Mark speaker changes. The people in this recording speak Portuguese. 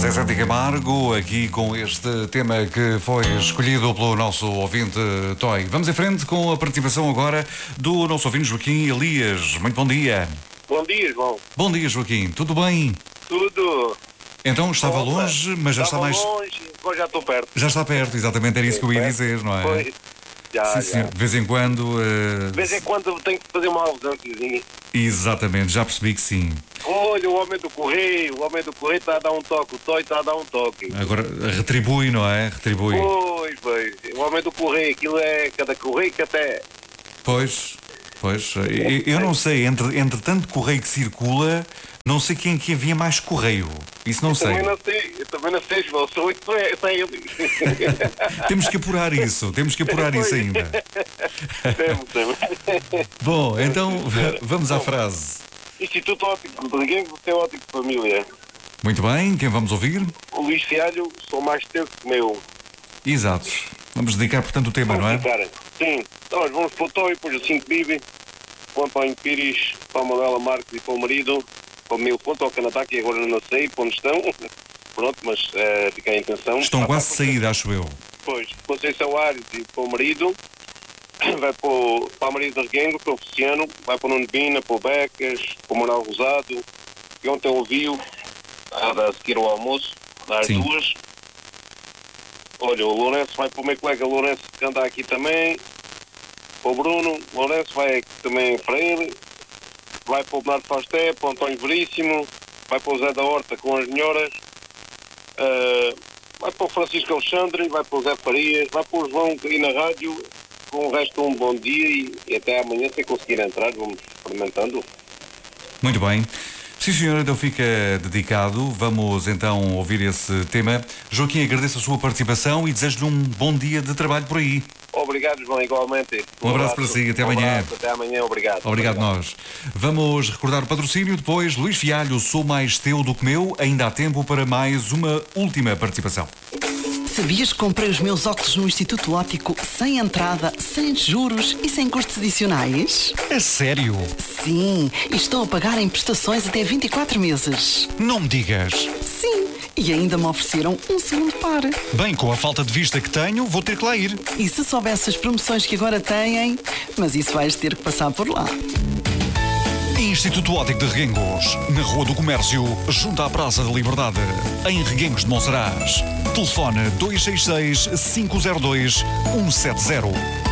Speaker 1: Zezé de Camargo, aqui com este tema que foi escolhido pelo nosso ouvinte Toy. Vamos em frente com a participação agora do nosso ouvinte Joaquim Elias. Muito bom dia.
Speaker 2: Bom dia, João.
Speaker 1: Bom dia, Joaquim. Tudo bem?
Speaker 2: Tudo.
Speaker 1: Então estava longe, mas já está mais...
Speaker 2: longe, agora já estou perto.
Speaker 1: Já está perto, exatamente, era isso que eu ia dizer, não é?
Speaker 2: Pois. Já.
Speaker 1: De vez em quando...
Speaker 2: De vez em quando tenho que fazer uma ausênciazinha.
Speaker 1: Exatamente, já percebi que sim.
Speaker 2: Olha, o homem do correio está a dar um toque, o Toy está a dar um toque.
Speaker 1: Agora retribui, não é? Retribui.
Speaker 2: Pois, o homem do correio, aquilo é cada correio que até...
Speaker 1: Pois, eu não sei, entre tanto correio que circula, não sei quem que havia mais correio. Isso não sei.
Speaker 2: Eu também não sei, João, sou eu sem ele.
Speaker 1: Temos que apurar isso ainda.
Speaker 2: Temos.
Speaker 1: Bom, então vamos à frase.
Speaker 2: Instituto Óptico de Reguengos, tem óptico de família.
Speaker 1: Muito bem, quem vamos ouvir?
Speaker 2: O Luís Fialho, sou mais teu que meu.
Speaker 1: Exato. Vamos dedicar, portanto, o tema, não é?
Speaker 2: Sim. Nós vamos para o Toy, depois o 5 Bibi, para o António Pires, para a Manuela Marques e para o marido, para o meu ponto ao Canadá, que agora não sei para onde estão. Pronto, mas fica a intenção.
Speaker 1: Estão quase a sair, acho eu.
Speaker 2: Pois, Conceição Ares e para o marido, vai para o marido de Reguengo, para o Oficiano, vai para o Nuno Bina, para o Becas, para o Manuel Rosado, que ontem ouviu, a seguir ao almoço, às 2. Olha, o Lourenço vai para o meu colega Lourenço, que anda aqui também, para o Bruno, Lourenço vai também para ele, vai para o Bernardo Fausté, para o António Veríssimo, vai para o Zé da Horta com as senhoras, vai para o Francisco Alexandre, vai para o Zé Farias, vai para o João aí na rádio, com o resto um bom dia e até amanhã, se conseguir entrar, vamos experimentando.
Speaker 1: Muito bem. Sim, senhor, então fica dedicado. Vamos então ouvir esse tema. Joaquim, agradeço a sua participação e desejo-lhe um bom dia de trabalho por aí.
Speaker 2: Obrigado, João, igualmente.
Speaker 1: Um abraço para si, até amanhã.
Speaker 2: Até amanhã, obrigado.
Speaker 1: Obrigado nós. Vamos recordar o patrocínio depois. Luís Fialho, sou mais teu do que meu. Ainda há tempo para mais uma última participação.
Speaker 3: Sabias que comprei os meus óculos no Instituto Óptico sem entrada, sem juros e sem custos adicionais?
Speaker 4: É sério?
Speaker 3: Sim, e estou a pagar em prestações até 24 meses.
Speaker 4: Não me digas.
Speaker 3: Sim, e ainda me ofereceram um segundo par.
Speaker 4: Bem, com a falta de vista que tenho, vou ter que lá ir.
Speaker 3: E se soubesse as promoções que agora têm, mas isso vais ter que passar por lá.
Speaker 4: Instituto Óptico de Reguengos, na Rua do Comércio, junto à Praça da Liberdade, em Reguengos de Monsaraz. Telefone 266 502 170.